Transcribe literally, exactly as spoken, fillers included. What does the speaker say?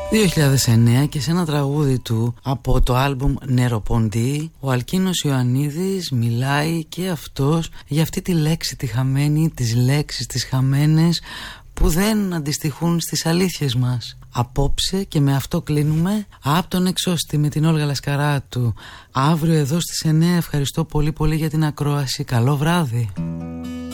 δύο χιλιάδες εννέα και σε ένα τραγούδι του από το άλμπουμ Νεροποντή, ο Αλκίνος Ιωαννίδης μιλάει και αυτός για αυτή τη λέξη τη χαμένη, τις λέξεις τις χαμένες που δεν αντιστοιχούν στις αλήθειες μας. Απόψε και με αυτό κλείνουμε από τον Εξώστη με την Όλγα Λασκαράτου. Αύριο εδώ στις εννέα. Ευχαριστώ πολύ πολύ για την ακρόαση. Καλό βράδυ.